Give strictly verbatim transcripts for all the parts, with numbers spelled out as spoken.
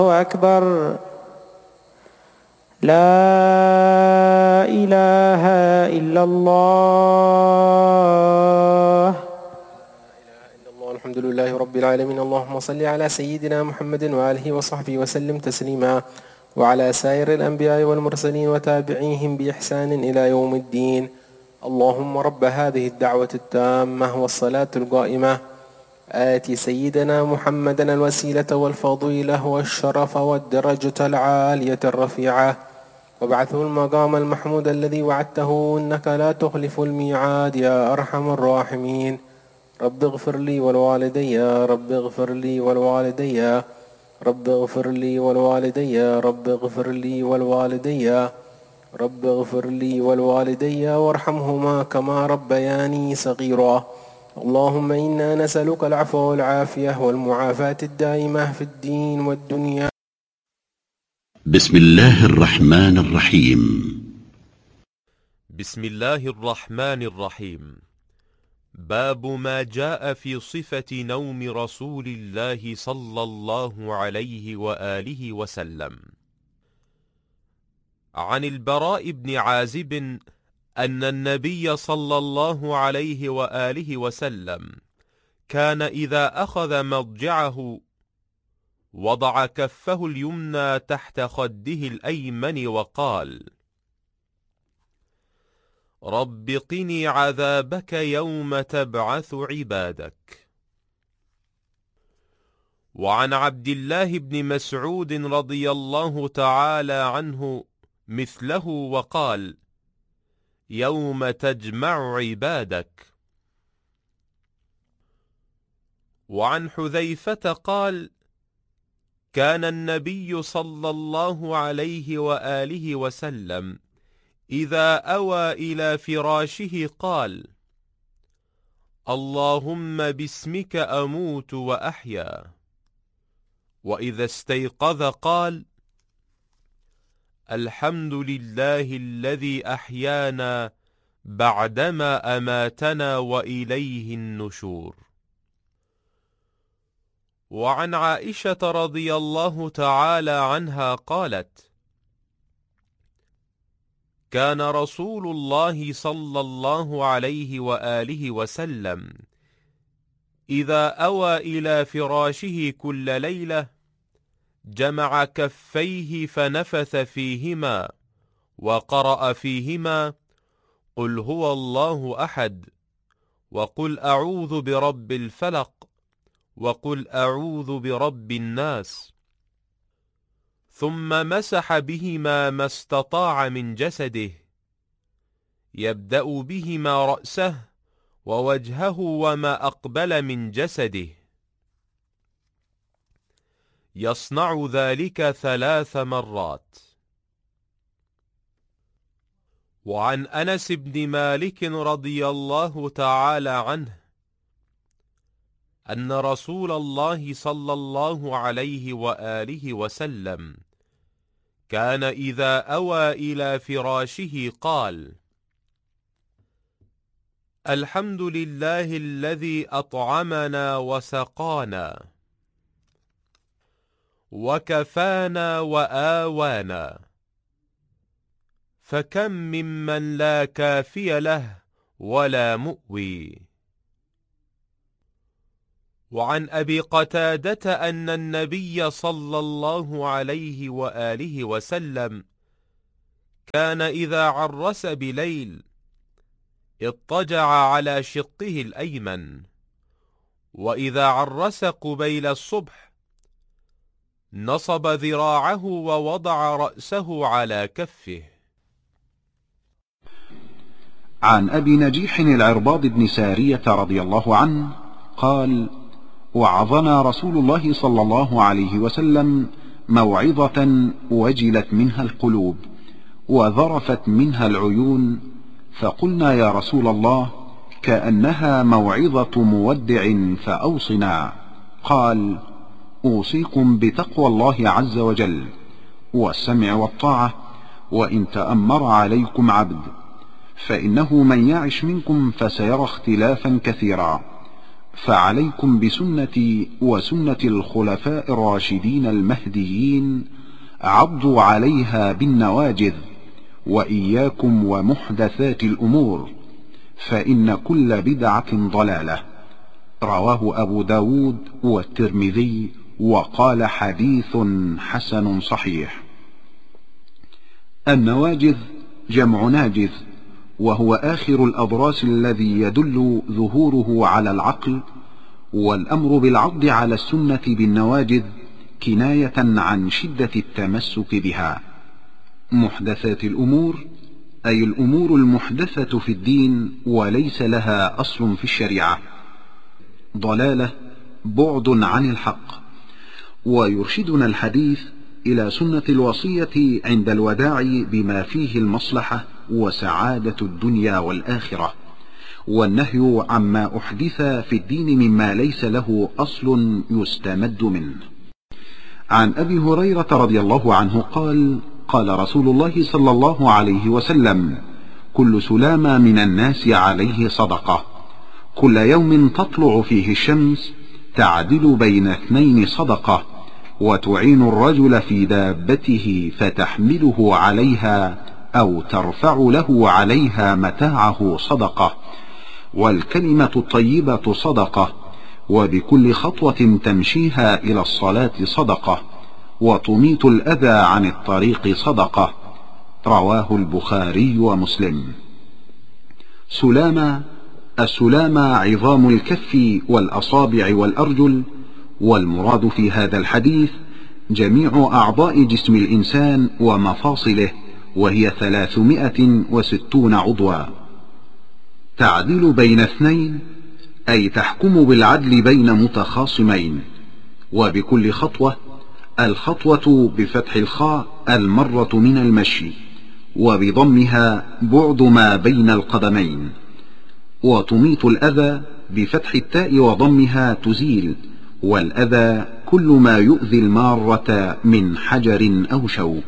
أكبر. لا إله إلا الله. الحمد لله رب العالمين. اللهم صل على سيدنا محمد وآله وصحبه وسلم تسليما، وعلى سائر الأنبياء والمرسلين وتابعيهم بإحسان إلى يوم الدين. اللهم رب هذه الدعوة التامة والصلاة القائمة آت سيدنا محمدا الوسيلة والفضيلة والشرف والدرجة العالية الرفيعة، وابعثه المقام المحمود الذي وعدته إنك لا تخلف الميعاد يا أرحم الراحمين. رب اغفر لي والوالدي، رب اغفر لي والوالدي، رب اغفر لي والوالدي، رب اغفر لي والوالدي، رب اغفر لي والوالدي وارحمهما كما ربياني صغيرا. اللهم إنا نسألك العفو والعافية والمعافاة الدائمة في الدين والدنيا. بسم الله الرحمن الرحيم. بسم الله الرحمن الرحيم. باب ما جاء في صفة نوم رسول الله صلى الله عليه وآله وسلم. عن البراء بن عازب أن النبي صلى الله عليه وآله وسلم كان إذا أخذ مضجعه وضع كفه اليمنى تحت خده الأيمن وقال: رب قني عذابك يوم تبعث عبادك. وعن عبد الله بن مسعود رضي الله تعالى عنه مثله وقال: يوم تجمع عبادك. وعن حذيفة قال: كان النبي صلى الله عليه وآله وسلم إذا أوى إلى فراشه قال: اللهم باسمك أموت وأحيا. وإذا استيقظ قال: الحمد لله الذي أحيانا بعدما أماتنا وإليه النشور. وعن عائشة رضي الله تعالى عنها قالت: كان رسول الله صلى الله عليه وآله وسلم إذا أوى إلى فراشه كل ليلة جمع كفيه فنفث فيهما وقرأ فيهما: قل هو الله أحد، وقل أعوذ برب الفلق، وقل أعوذ برب الناس، ثم مسح بهما ما استطاع من جسده، يبدأ بهما رأسه ووجهه وما أقبل من جسده، يصنع ذلك ثلاث مرات. وعن أنس بن مالك رضي الله تعالى عنه أن رسول الله صلى الله عليه وآله وسلم كان إذا أوى إلى فراشه قال: الحمد لله الذي أطعمنا وسقانا وكفانا وآوانا، فكم ممن لا كافي له ولا مؤوي. وعن أبي قتادة أن النبي صلى الله عليه وآله وسلم كان إذا عرس بليل اضطجع على شقه الأيمن، وإذا عرس قبيل الصبح نصب ذراعه ووضع رأسه على كفه. عن أبي نجيح العرباض بن سارية رضي الله عنه قال: وعظنا رسول الله صلى الله عليه وسلم موعظة وجلت منها القلوب وذرفت منها العيون، فقلنا يا رسول الله كأنها موعظة مودع فأوصنا. قال: أوصيكم بتقوى الله عز وجل والسمع والطاعة، وإن تأمر عليكم عبد، فإنه من يعش منكم فسيرى اختلافا كثيرا، فعليكم بسنتي وسنة الخلفاء الراشدين المهديين، عضوا عليها بالنواجذ، وإياكم ومحدثات الأمور، فإن كل بدعة ضلالة. رواه أبو داود والترمذي، وقال حديث حسن صحيح. النواجذ جمع ناجذ، وهو آخر الأضراس الذي يدل ظهوره على العقل، والأمر بالعض على السنة بالنواجذ كناية عن شدة التمسك بها. محدثات الأمور أي الأمور المحدثة في الدين وليس لها أصل في الشريعة. ضلالة بعد عن الحق. ويرشدنا الحديث إلى سنة الوصية عند الوداع بما فيه المصلحة وسعادة الدنيا والآخرة، والنهي عما أحدث في الدين مما ليس له أصل يستمد منه. عن أبي هريرة رضي الله عنه قال: قال رسول الله صلى الله عليه وسلم: كل سلامة من الناس عليه صدقة، كل يوم تطلع فيه الشمس تعدل بين اثنين صدقة، وتعين الرجل في دابته فتحمله عليها أو ترفع له عليها متاعه صدقة، والكلمة الطيبة صدقة، وبكل خطوة تمشيها إلى الصلاة صدقة، وتميت الأذى عن الطريق صدقة. رواه البخاري ومسلم. سلامة: السلامة عظام الكف والأصابع والأرجل، والمراد في هذا الحديث جميع أعضاء جسم الإنسان ومفاصله، وهي ثلاثمائة وستون عضوا. تعدل بين اثنين أي تحكم بالعدل بين متخاصمين. وبكل خطوة: الخطوة بفتح الخاء المرة من المشي، وبضمها بعد ما بين القدمين. وتميت الأذى بفتح التاء وضمها تزيل، والأذى كل ما يؤذي المارة من حجر أو شوك.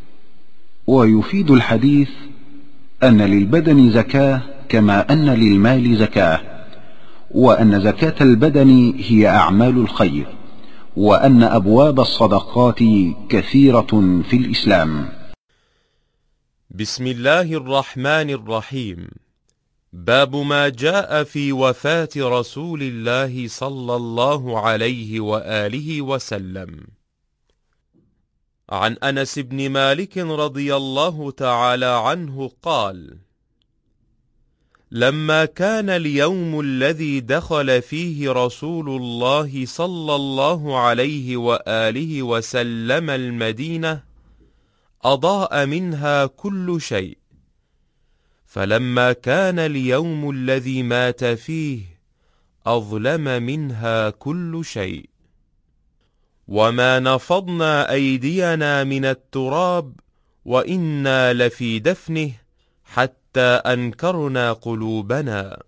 ويفيد الحديث أن للبدن زكاة كما أن للمال زكاة، وأن زكاة البدن هي أعمال الخير، وأن أبواب الصدقات كثيرة في الإسلام. بسم الله الرحمن الرحيم. باب ما جاء في وفاة رسول الله صلى الله عليه وآله وسلم. عن أنس بن مالك رضي الله تعالى عنه قال: لما كان اليوم الذي دخل فيه رسول الله صلى الله عليه وآله وسلم المدينة أضاء منها كل شيء، فلما كان اليوم الذي مات فيه أظلم منها كل شيء، وما نفضنا أيدينا من التراب وإنا لفي دفنه حتى أنكرنا قلوبنا.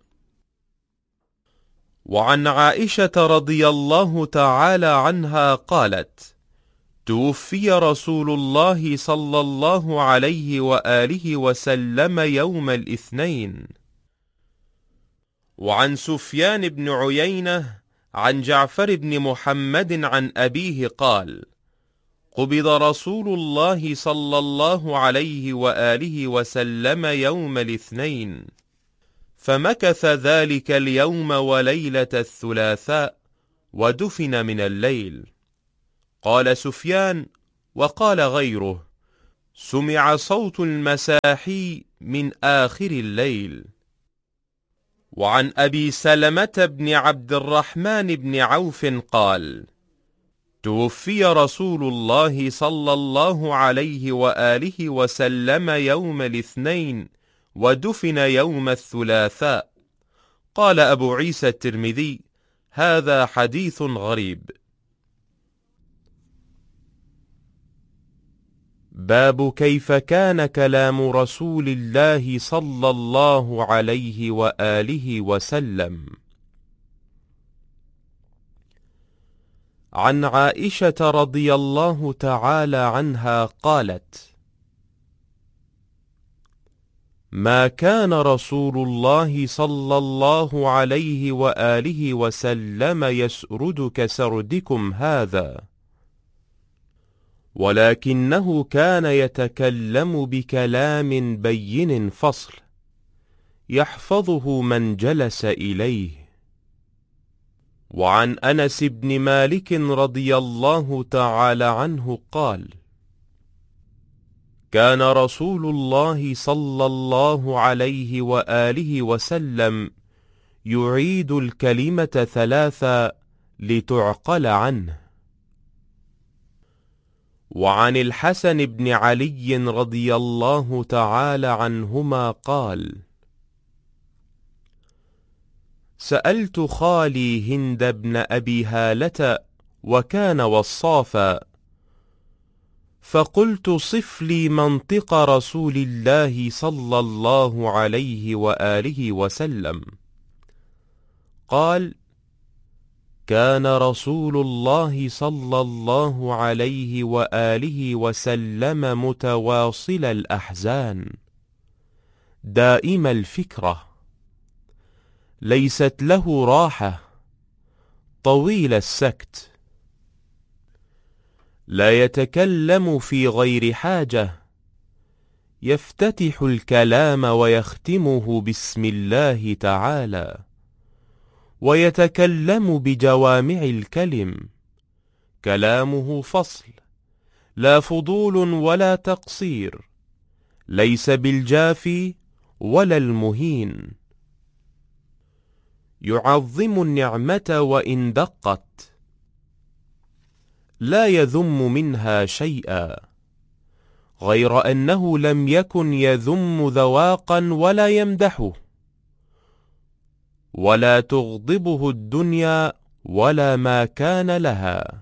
وعن عائشة رضي الله تعالى عنها قالت: توفي رسول الله صلى الله عليه وآله وسلم يوم الاثنين. وعن سفيان بن عيينة عن جعفر بن محمد عن أبيه قال: قبض رسول الله صلى الله عليه وآله وسلم يوم الاثنين، فمكث ذلك اليوم وليلة الثلاثاء، ودفن من الليل. قال سفيان: وقال غيره: سمع صوت المساحي من آخر الليل. وعن أبي سلمة بن عبد الرحمن بن عوف قال: توفي رسول الله صلى الله عليه وآله وسلم يوم الاثنين، ودفن يوم الثلاثاء. قال أبو عيسى الترمذي: هذا حديث غريب. باب كيف كان كلام رسول الله صلى الله عليه وآله وسلم. عن عائشة رضي الله تعالى عنها قالت: ما كان رسول الله صلى الله عليه وآله وسلم يسرد كسردكم هذا، ولكنه كان يتكلم بكلام بين فصل يحفظه من جلس إليه. وعن أنس بن مالك رضي الله تعالى عنه قال: كان رسول الله صلى الله عليه وآله وسلم يعيد الكلمة ثلاثا لتعقل عنه. وعن الحسن بن علي رضي الله تعالى عنهما قال: سألت خالي هند بن أبي هالة وكان وصافا، فقلت: صف لي منطق رسول الله صلى الله عليه وآله وسلم. قال: كان رسول الله صلى الله عليه وآله وسلم متواصل الأحزان، دائم الفكرة، ليست له راحة، طويل السكت، لا يتكلم في غير حاجة، يفتتح الكلام ويختمه بسم الله تعالى، ويتكلم بجوامع الكلم، كلامه فصل، لا فضول ولا تقصير، ليس بالجافي ولا المهين، يعظم النعمة وإن دقت، لا يذم منها شيئا، غير أنه لم يكن يذم ذواقا ولا يمدحه، ولا تغضبه الدنيا ولا ما كان لها،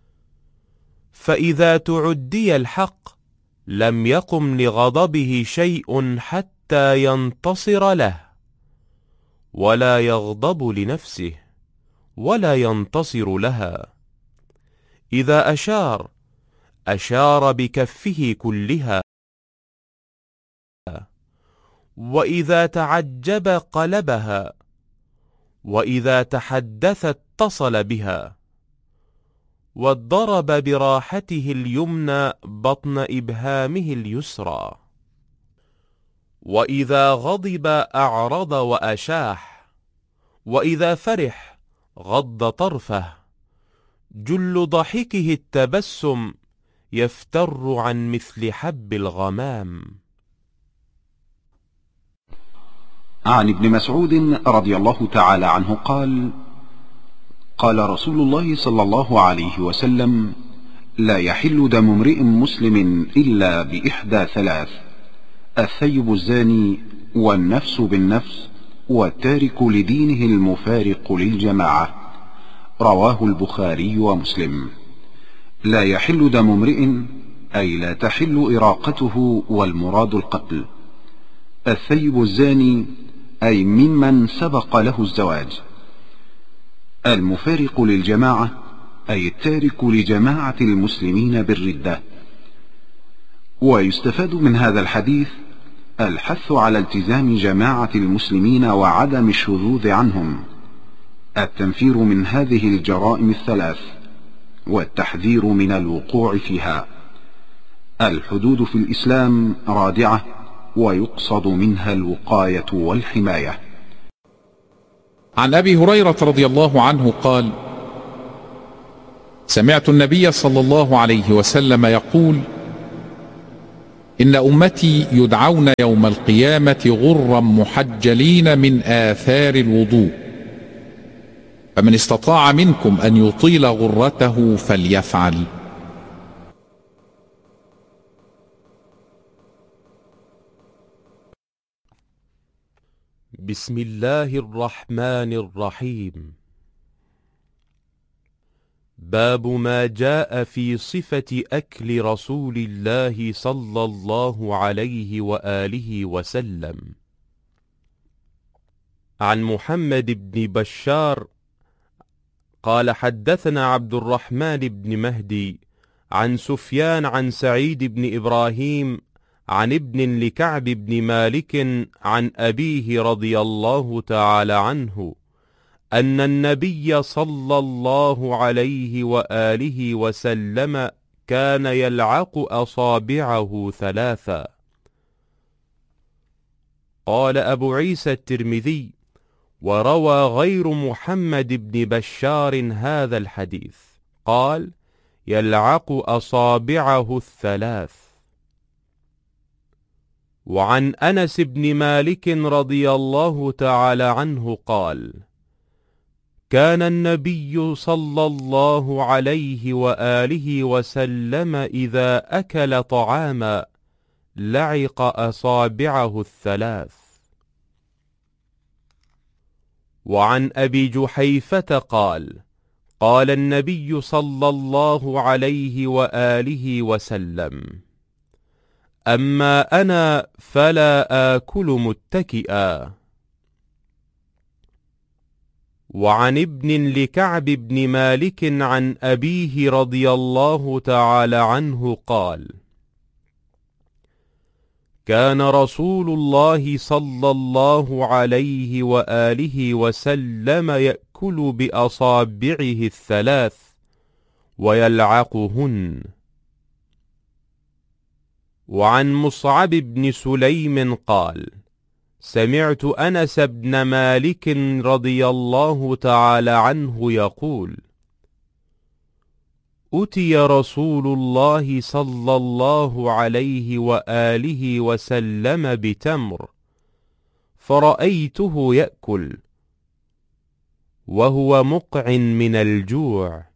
فإذا تعدي الحق لم يقم لغضبه شيء حتى ينتصر له، ولا يغضب لنفسه ولا ينتصر لها. إذا أشار أشار بكفه كلها، وإذا تعجب قلبها، وإذا تحدث اتصل بها، وضرب براحته اليمنى بطن إبهامه اليسرى، وإذا غضب أعرض وأشاح، وإذا فرح غض طرفه، جل ضحكه التبسم، يفتر عن مثل حب الغمام. عن ابن مسعود رضي الله تعالى عنه قال: قال رسول الله صلى الله عليه وسلم: لا يحل دم امرئ مسلم إلا بإحدى ثلاث: الثيب الزاني، والنفس بالنفس، والتارك لدينه المفارق للجماعة. رواه البخاري ومسلم. لا يحل دم امرئ أي لا تحل إراقته، والمراد القتل. الثيب الزاني أي ممن سبق له الزواج. المفارق للجماعة أي التارك لجماعة المسلمين بالردة. ويستفاد من هذا الحديث الحث على التزام جماعة المسلمين وعدم الشذوذ عنهم، التنفير من هذه الجرائم الثلاث، والتحذير من الوقوع فيها. الحدود في الإسلام رادعة، ويقصد منها الوقاية والحماية. عن أبي هريرة رضي الله عنه قال: سمعت النبي صلى الله عليه وسلم يقول: إن أمتي يدعون يوم القيامة غرا محجلين من آثار الوضوء، فمن استطاع منكم أن يطيل غرته فليفعل. بسم الله الرحمن الرحيم. باب ما جاء في صفة أكل رسول الله صلى الله عليه وآله وسلم. عن محمد بن بشار قال: حدثنا عبد الرحمن بن مهدي عن سفيان عن سعيد بن إبراهيم عن ابن لكعب بن مالك عن أبيه رضي الله تعالى عنه أن النبي صلى الله عليه وآله وسلم كان يلعق أصابعه ثلاثا. قال أبو عيسى الترمذي: وروى غير محمد بن بشار هذا الحديث، قال: يلعق أصابعه الثلاث. وعن أنس بن مالك رضي الله تعالى عنه قال: كان النبي صلى الله عليه وآله وسلم إذا أكل طعاما لعق أصابعه الثلاث. وعن أبي جحيفة قال: قال النبي صلى الله عليه وآله وسلم: أما أنا فلا آكل متكئا. وعن ابن لكعب بن مالك عن أبيه رضي الله تعالى عنه قال: كان رسول الله صلى الله عليه وآله وسلم يأكل بأصابعه الثلاث ويلعقهن. وعن مصعب بن سليم قال: سمعت أنس بن مالك رضي الله تعالى عنه يقول: أتي رسول الله صلى الله عليه وآله وسلم بتمر فرأيته يأكل وهو مقع من الجوع.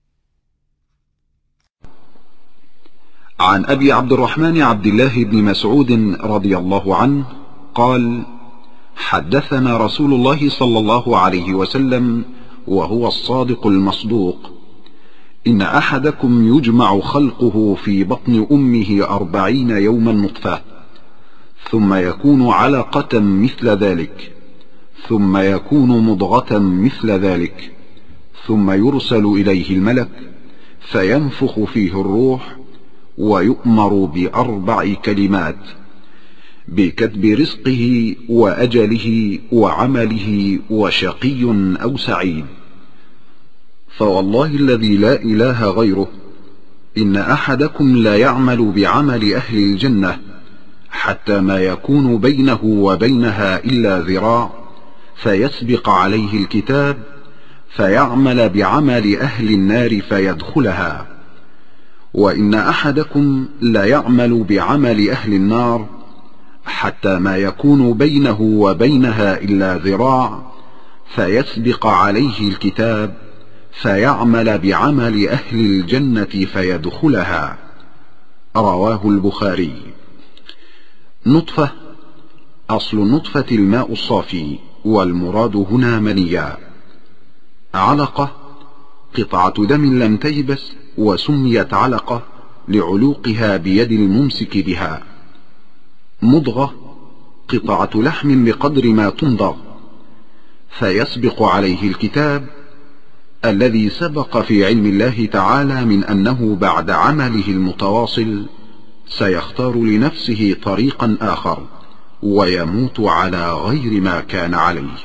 عن أبي عبد الرحمن عبد الله بن مسعود رضي الله عنه قال: حدثنا رسول الله صلى الله عليه وسلم وهو الصادق المصدوق: إن أحدكم يجمع خلقه في بطن أمه أربعين يوما نطفة، ثم يكون علقة مثل ذلك، ثم يكون مضغة مثل ذلك، ثم يرسل إليه الملك فينفخ فيه الروح ويؤمر بأربع كلمات: بكتب رزقه وأجله وعمله وشقي أو سعيد. فوالله الذي لا إله غيره إن أحدكم لا يعمل بعمل أهل الجنة حتى ما يكون بينه وبينها إلا ذراع، فيسبق عليه الكتاب فيعمل بعمل أهل النار فيدخلها، وإن أحدكم لا يعمل بعمل أهل النار حتى ما يكون بينه وبينها إلا ذراع، فيسبق عليه الكتاب فيعمل بعمل أهل الجنة فيدخلها. رواه البخاري. نطفة: أصل النطفة الماء الصافي، والمراد هنا منيا. علقة: قطعة دم لم تيبس وسميت علقة لعلوقها بيد الممسك بها. مضغة: قطعة لحم بقدر ما تمضغ. فيسبق عليه الكتاب الذي سبق في علم الله تعالى من أنه بعد عمله المتواصل سيختار لنفسه طريقا آخر ويموت على غير ما كان عليه.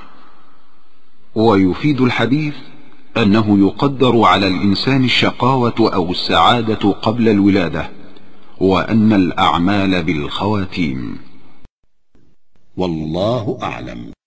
ويفيد الحديث أنه يقدر على الإنسان الشقاوة أو السعادة قبل الولادة، وأن الأعمال بالخواتيم. والله أعلم.